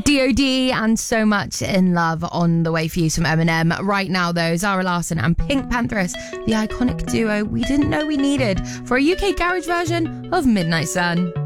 D.O.D. and So Much in Love on the way for you from Eminem. Right now, though, Zara Larsson and Pink Pantheress, the iconic duo we didn't know we needed for a UK garage version of Midnight Sun.